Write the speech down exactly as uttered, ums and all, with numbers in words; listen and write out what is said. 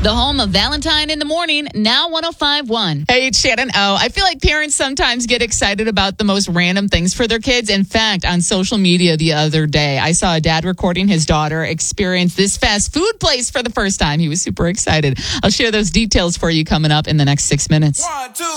The home of Valentine in the Morning, now one oh five point one. Hey, it's Shannon O. I feel like parents sometimes get excited about the most random things for their kids. In fact, on social media the other day, I saw a dad recording his daughter experience this fast food place for the first time. He was super excited. I'll share those details for you coming up in the next six minutes. One, two.